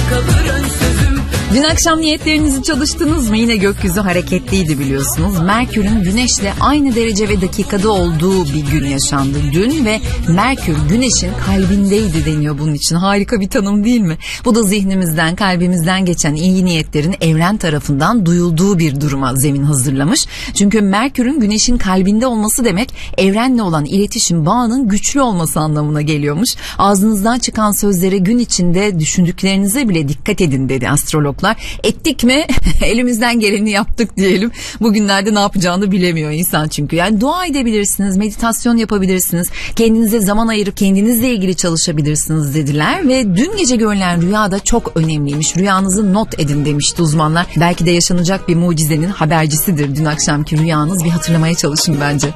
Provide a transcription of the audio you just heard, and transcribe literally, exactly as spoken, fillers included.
kalır ön sözüm. Dün akşam niyetlerinizi çalıştınız mı? Yine gökyüzü hareketliydi biliyorsunuz. Merkür'ün Güneş'le aynı derece ve dakikada olduğu bir gün yaşandı dün ve Merkür Güneş'in kalbindeydi deniyor bunun için. Harika bir tanım değil mi? Bu da zihnimizden, kalbimizden geçen iyi niyetlerin evren tarafından duyulduğu bir duruma zemin hazırlamış. Çünkü Merkür'ün Güneş'in kalbinde olması demek evrenle olan iletişim bağının güçlü olması anlamına geliyormuş. Ağzınızdan çıkan sözlere gün içinde düşündüklerinize bile dikkat edin dedi astrologlar. Ettik mi? Elimizden geleni yaptık diyelim. Bugünlerde ne yapacağını bilemiyor insan çünkü. Yani dua edebilirsiniz, meditasyon yapabilirsiniz, kendinize zaman ayırıp kendinizle ilgili çalışabilirsiniz dediler ve dün gece görülen rüya da çok önemliymiş. Rüyanızı not edin demişti uzmanlar. Belki de yaşanacak bir mucizenin habercisidir dün akşamki rüyanız. Bir hatırlamaya çalışın bence.